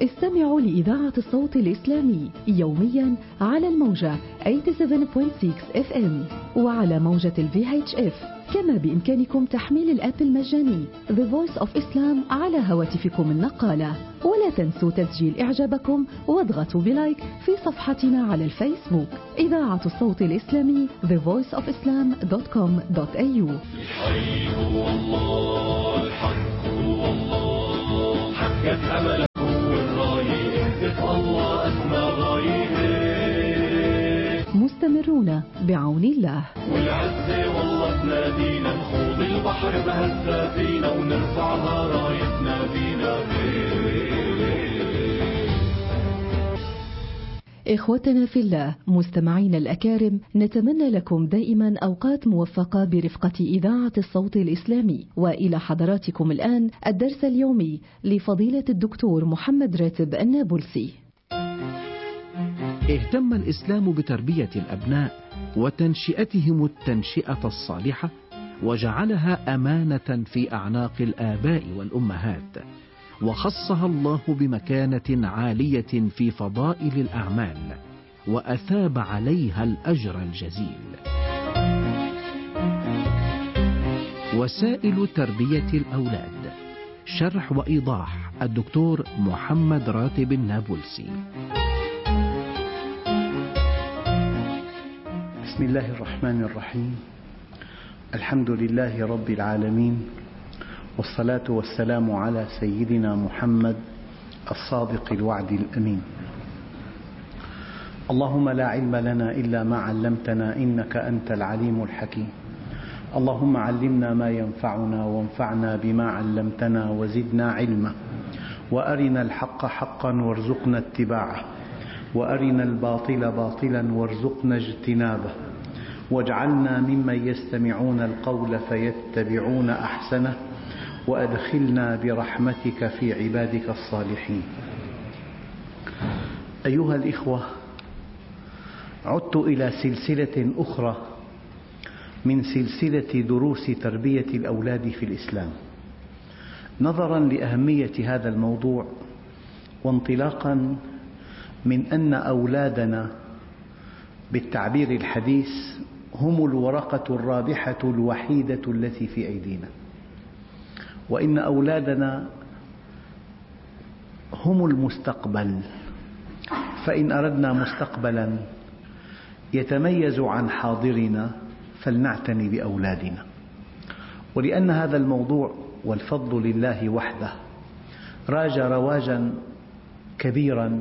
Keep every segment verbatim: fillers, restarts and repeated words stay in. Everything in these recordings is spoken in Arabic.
استمعوا لإذاعة الصوت الإسلامي يوميا على الموجة ثمانية وثمانين فاصلة ستة اف ام وعلى موجة ال في إتش إف. كما بإمكانكم تحميل الآب المجاني The Voice of Islam على هواتفكم النقالة. ولا تنسوا تسجيل إعجابكم واضغطوا بلايك في صفحتنا على الفيسبوك إذاعة الصوت الإسلامي the voice of islam dot com dot a u. الحي هو الله، الحق هو الله، حقق أمله والراية اهدف الله أسمى غايته. مستمرون بعون الله. والعزة والله تنادينا نخوض البحر بهزة فينا ونرفعها رايتنا فينا. إخوتنا في الله مستمعين الأكارم، نتمنى لكم دائما أوقات موفقة برفقة إذاعة الصوت الإسلامي. وإلى حضراتكم الآن الدرس اليومي لفضيلة الدكتور محمد راتب النابلسي. اهتم الإسلام بتربية الأبناء وتنشئتهم التنشئة الصالحة، وجعلها أمانة في أعناق الآباء والأمهات، وخصها الله بمكانة عالية في فضائل الأعمال، وأثاب عليها الأجر الجزيل. وسائل تربية الأولاد، شرح وإيضاح الدكتور محمد راتب النابلسي. بسم الله الرحمن الرحيم. الحمد لله رب العالمين، والصلاة والسلام على سيدنا محمد الصادق الوعد الأمين. اللهم لا علم لنا إلا ما علمتنا إنك أنت العليم الحكيم. اللهم علمنا ما ينفعنا وانفعنا بما علمتنا وزدنا علما، وأرنا الحق حقا وارزقنا اتباعه، وأرنا الباطل باطلا وارزقنا اجتنابه، واجعلنا ممن يستمعون القول فيتبعون أحسنه، وأدخلنا برحمتك في عبادك الصالحين. أيها الإخوة، عدت إلى سلسلة أخرى من سلسلة دروس تربية الأولاد في الإسلام، نظرا لأهمية هذا الموضوع، وانطلاقا من أن أولادنا بالتعبير الحديث هم الورقة الرابحة الوحيدة التي في أيدينا، وإن أولادنا هم المستقبل، فإن أردنا مستقبلا يتميز عن حاضرنا فلنعتني بأولادنا. ولأن هذا الموضوع والفضل لله وحده راج رواجا كبيرا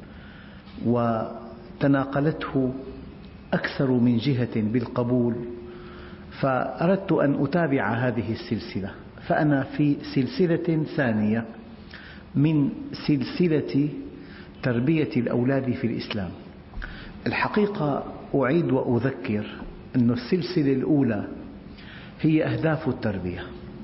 وتناقلته أكثر من جهة بالقبول، فأردت أن أتابع هذه السلسلة، فأنا في سلسلة ثانية من سلسلة تربية الأولاد في الإسلام. الحقيقة أعيد وأذكر أن السلسلة الأولى هي أهداف التربية.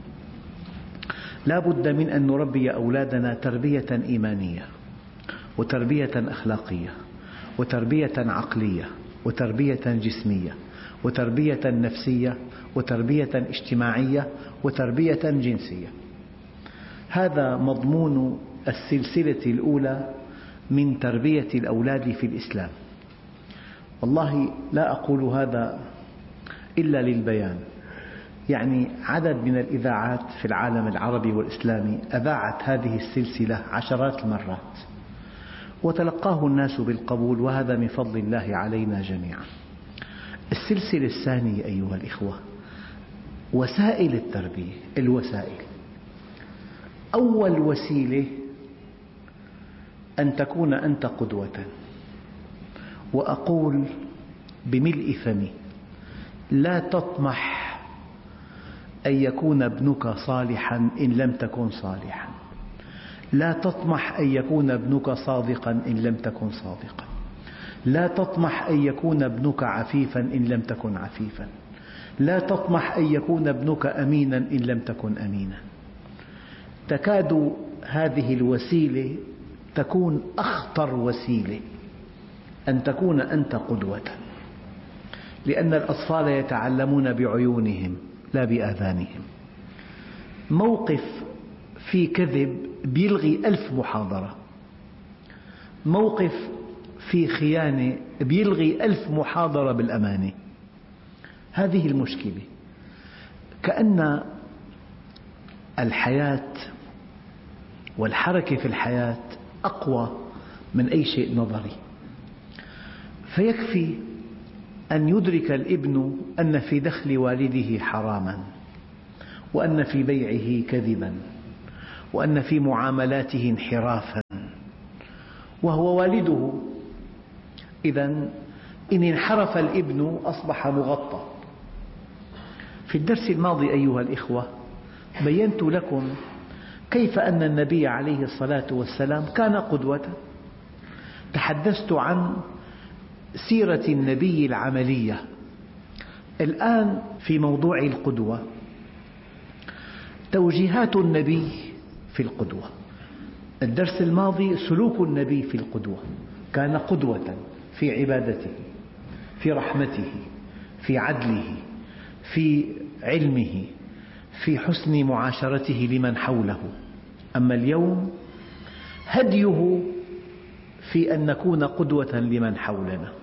لا بد من أن نربي أولادنا تربية إيمانية، وتربية أخلاقية، وتربية عقلية، وتربية جسمية، وتربية نفسية، وتربية اجتماعية، وتربية جنسية. هذا مضمون السلسلة الأولى من تربية الأولاد في الإسلام. والله لا أقول هذا إلا للبيان، يعني عدد من الإذاعات في العالم العربي والإسلامي أذاعت هذه السلسلة عشرات المرات، وتلقاه الناس بالقبول، وهذا من فضل الله علينا جميعا. السلسلة الثانية أيها الإخوة، وسائل التربية. الوسائل، أول وسيلة أن تكون أنت قدوة. وأقول بملء فمي: لا تطمح أن يكون ابنك صالحا إن لم تكن صالحا، لا تطمح أن يكون ابنك صادقا إن لم تكن صادقا، لا تطمح أن يكون ابنك عفيفا إن لم تكن عفيفا، لا تطمح أن يكون ابنك أمينا إن لم تكن أمينا. تكاد هذه الوسيلة تكون أخطر وسيلة، أن تكون أنت قدوة، لأن الأطفال يتعلمون بعيونهم لا بآذانهم. موقف في كذب بيلغي ألف محاضرة، موقف في خيانة بيلغي ألف محاضرة بالأمانة. هذه المشكلة. كأن الحياة والحركة في الحياة أقوى من أي شيء نظري. فيكفي أن يدرك الابن أن في دخل والده حراما، وأن في بيعه كذبا، وأن في معاملاته انحرافا، وهو والده. إذن إن انحرف الابن أصبح مغطى. في الدرس الماضي أيها الإخوة بينت لكم كيف أن النبي عليه الصلاة والسلام كان قدوة. تحدثت عن سيرة النبي العملية. الآن في موضوع القدوة، توجيهات النبي في القدوة. الدرس الماضي سلوك النبي في القدوة. كان قدوة في عبادته، في رحمته، في عدله، في علمه، في حسن معاشرته لمن حوله. أما اليوم هديه في أن نكون قدوة لمن حولنا.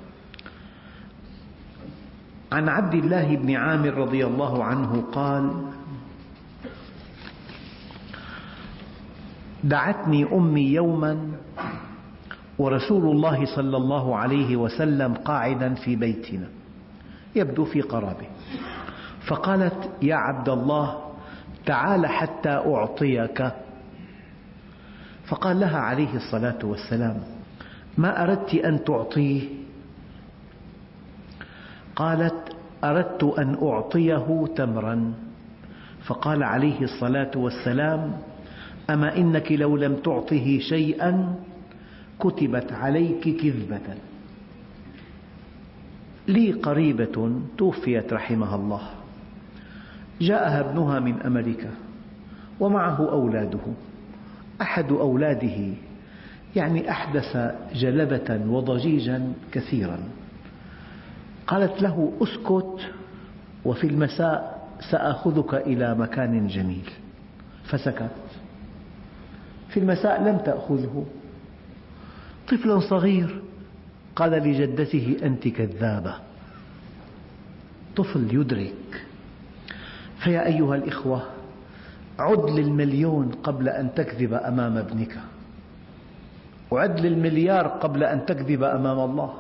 عن عبد الله بن عامر رضي الله عنه قال: دعتني أمي يوما ورسول الله صلى الله عليه وسلم قاعدا في بيتنا، يبدو في قرابة، فقالت: يا عبد الله تعال حتى أعطيك. فقال لها عليه الصلاة والسلام: ما أردت أن تعطيه؟ قالت: أردت أن أعطيه تمرا. فقال عليه الصلاة والسلام: أما إنك لو لم تعطه شيئا كتبت عليك كذبة. لي قريبة توفيت رحمها الله، جاءها ابنها من أمريكا ومعه أولاده. أحد أولاده يعني أحدث جلبة وضجيجا كثيرا. قالت له: اسكت وفي المساء سآخذك إلى مكان جميل. فسكت. في المساء لم تأخذه. طفل صغير قال لجدته: أنت كذابة. طفل يدرك. فيا أيها الإخوة، عد للمليون قبل أن تكذب أمام ابنك، وعد للمليار قبل أن تكذب أمام الله.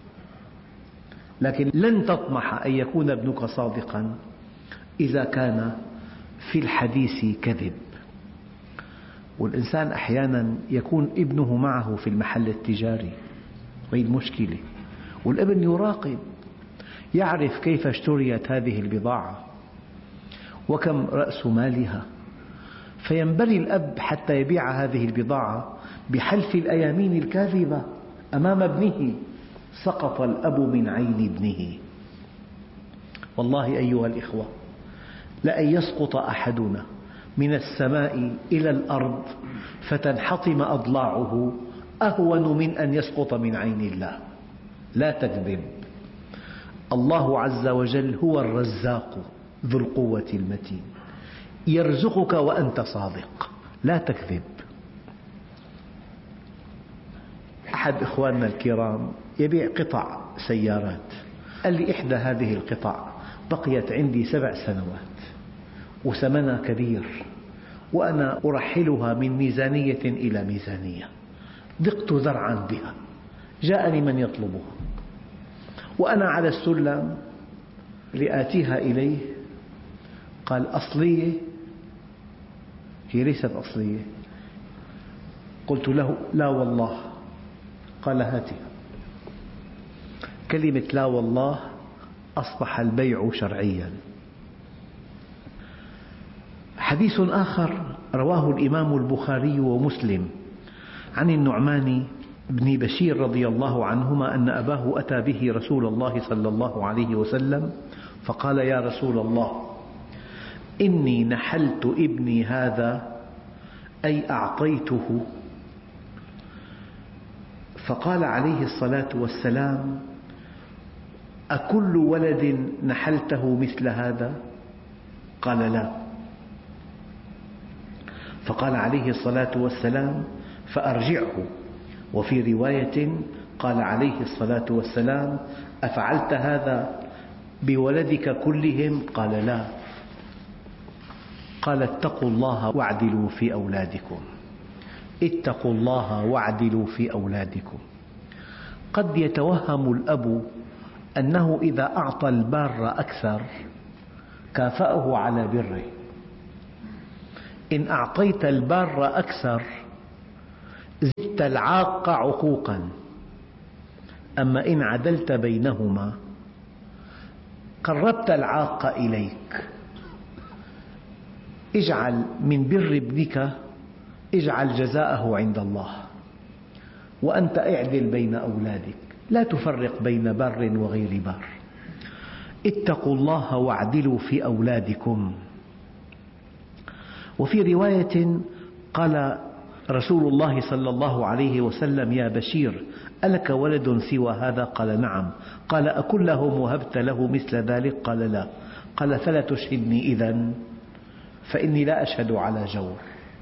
لكن لن تطمح أن يكون ابنك صادقا إذا كان في الحديث كذب. والإنسان أحيانا يكون ابنه معه في المحل التجاري، وهي المشكلة، والابن يراقب، يعرف كيف اشتريت هذه البضاعة وكم رأس مالها، فينبري الأب حتى يبيع هذه البضاعة بحلف الأيامين الكاذبة أمام ابنه. سقط الأب من عين ابنه. والله أيها الإخوة، لأن يسقط أحدنا من السماء إلى الأرض فتنحطم أضلاعه أهون من أن يسقط من عين الله. لا تكذب. الله عز وجل هو الرزاق ذو القوة المتين، يرزقك وأنت صادق. لا تكذب. أحد إخواننا الكرام يبيع قطع سيارات. قال لي: إحدى هذه القطع بقيت عندي سبع سنوات وثمنها كبير، وأنا أرحلها من ميزانية إلى ميزانية. ضقت ذرعا بها. جاءني من يطلبها وأنا على السلم لآتيها إليه. قال: أصلية؟ هي ليست أصلية. قلت له: لا والله. قال: هاتها. كلمة لا والله أصبح البيع شرعيا. حديث آخر رواه الإمام البخاري ومسلم عن النعمان بن بشير رضي الله عنهما أن أباه أتى به رسول الله صلى الله عليه وسلم فقال: يا رسول الله، إني نحلت ابني هذا، أي أعطيته. فقال عليه الصلاة والسلام: أكل ولد نحلته مثل هذا؟ قال: لا. فقال عليه الصلاة والسلام: فأرجعه وفي رواية قال عليه الصلاة والسلام: أفعلت هذا بولدك كلهم؟ قال: لا. قال: اتقوا الله واعدلوا في أولادكم. اتقوا الله واعدلوا في أولادكم. قد يتوهم الأب أنه إذا أعطى البار أكثر كافأه على بره. إن أعطيت البار أكثر زدت العاق عقوقا، أما إن عدلت بينهما قربت العاق إليك. اجعل من بر ابنك اجعل جزاءه عند الله، وأنت اعدل بين أولادك، لا تفرق بين بار وغير بار. اتقوا الله واعدلوا في أولادكم. وفي رواية قال رسول الله صلى الله عليه وسلم: يا بشير، ألك ولد سوى هذا؟ قال: نعم. قال: أكله وهبت له مثل ذلك؟ قال: لا. قال: فلا تشهدني إذن، فإني لا أشهد على جور.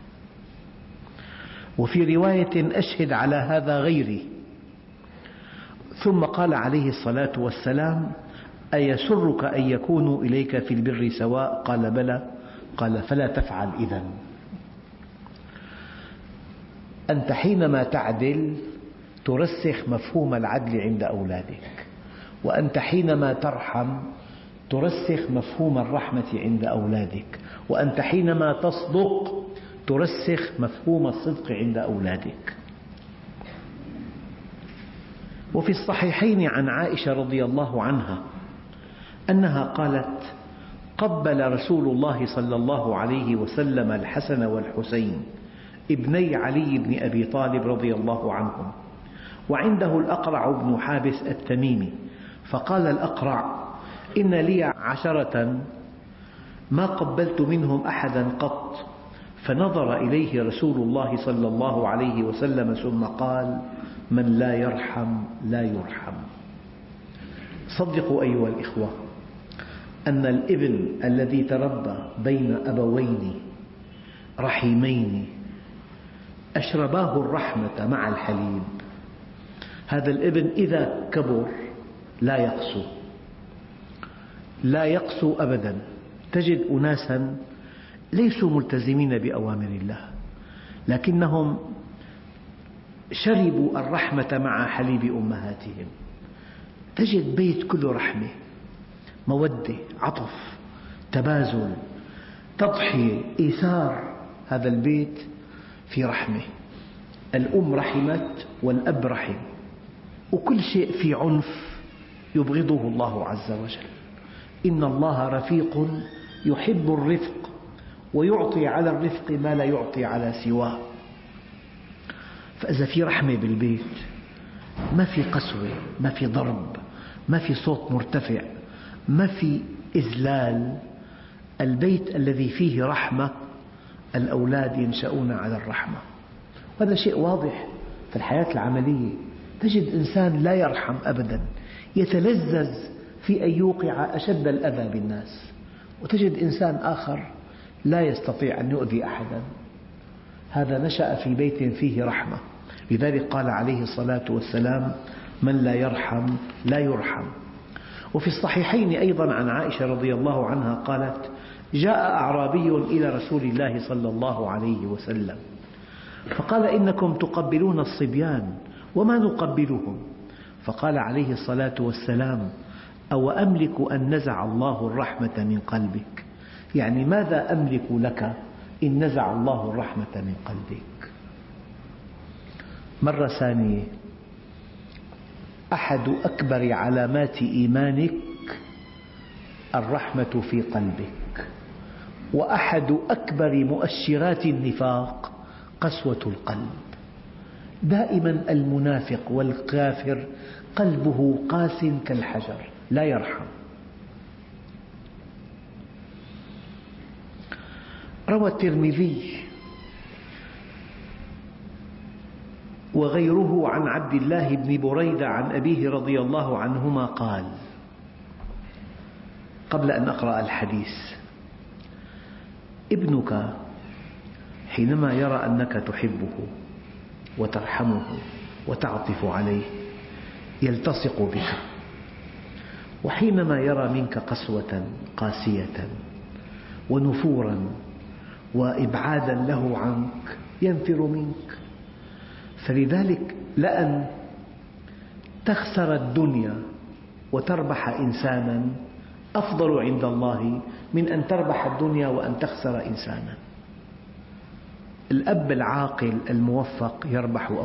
وفي رواية: أشهد على هذا غيري. ثم قال عليه الصلاة والسلام: أيسرك أن يكونوا إليك في البر سواء؟ قال: بلى. قال: فلا تفعل إذن. أنت حينما تعدل ترسخ مفهوم العدل عند أولادك، وأنت حينما ترحم ترسخ مفهوم الرحمة عند أولادك، وأنت حينما تصدق ترسخ مفهوم الصدق عند أولادك. وفي الصحيحين عن عائشة رضي الله عنها أنها قالت: قبل رسول الله صلى الله عليه وسلم الحسن والحسين ابني علي بن أبي طالب رضي الله عنهم، وعنده الأقرع بن حابس التميمي، فقال الأقرع: إن لي عشرة ما قبلت منهم أحدا قط. فنظر إليه رسول الله صلى الله عليه وسلم ثم قال: من لا يرحم لا يرحم. صدقوا أيها الإخوة أن الابن الذي تربى بين أبوين رحيمين أشرباه الرحمة مع الحليب، هذا الابن إذا كبر لا يقسو، لا يقسو أبدا. تجد أناسا ليسوا ملتزمين بأوامر الله لكنهم شربوا الرحمة مع حليب أمهاتهم. تجد بيت كله رحمة، مودة، عطف، تبازل، تضحية، إيثار. هذا البيت في رحمة، الأم رحمت والأب رحم، وكل شيء في عنف يبغضه الله عز وجل. إن الله رفيق يحب الرفق ويعطي على الرفق ما لا يعطي على سواه. فإذا في رحمة بالبيت ما في قسوة، ما في ضرب، ما في صوت مرتفع، ما في إذلال. البيت الذي فيه رحمة الأولاد ينشأون على الرحمة. وهذا شيء واضح في الحياة العملية. تجد إنسان لا يرحم أبدا، يتلذذ في أن يوقع أشد الأذى بالناس، وتجد إنسان آخر لا يستطيع أن يؤذي أحدا. هذا نشأ في بيت فيه رحمة. لذلك قال عليه الصلاة والسلام: من لا يرحم لا يرحم. وفي الصحيحين أيضا عن عائشة رضي الله عنها قالت: جاء أعرابي إلى رسول الله صلى الله عليه وسلم فقال: إنكم تقبلون الصبيان وما نقبلهم. فقال عليه الصلاة والسلام: أو أملك أن نزع الله الرحمة من قلبك؟ يعني ماذا أملك لك إن نزع الله الرحمة من قلبك؟ مرة ثانية: أحد أكبر علامات إيمانك الرحمة في قلبك، وأحد أكبر مؤشرات النفاق قسوة القلب. دائما المنافق والكافر قلبه قاس كالحجر لا يرحم. روى الترمذي وغيره عن عبد الله بن بريدة عن أبيه رضي الله عنهما قال: قبل أن أقرأ الحديث: ابنك حينما يرى أنك تحبه وترحمه وتعطف عليه يلتصق بك. وحينما يرى منك قسوة قاسية ونفورا وإبعادا له عنك ينفر منك. فلذلك لأن تخسر الدنيا وتربح إنسانا أفضل عند الله من أن تربح الدنيا وأن تخسر إنسانا. الأب العاقل الموفق يربح